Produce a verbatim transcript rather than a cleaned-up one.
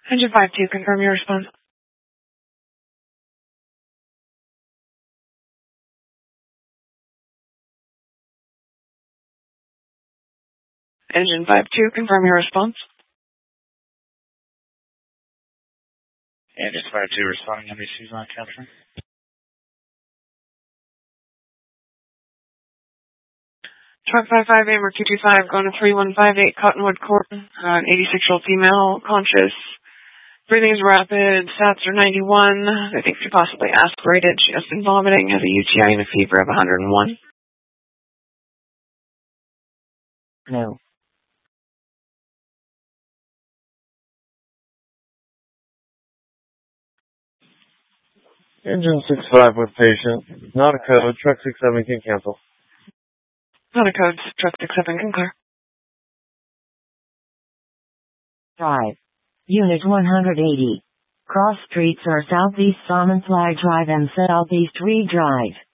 Engine five two, confirm your response. Engine five two, confirm your response. Engine five two responding, N B C's line capturing. Truck five five, Amber two two five, going to three one five eight Cottonwood Court. Uh, an eighty-six-year-old female, conscious. Breathing is rapid. Sats are ninety-one. I think she possibly aspirated. She has been vomiting, has a U T I and a fever of one hundred one. No. Engine six five with patient. Not a code. Truck six seven can cancel. Not a code. Truck six seven can clear. Drive. Unit one hundred eighty. Cross streets are Southeast Salmon Fly Drive and Southeast Reed Drive.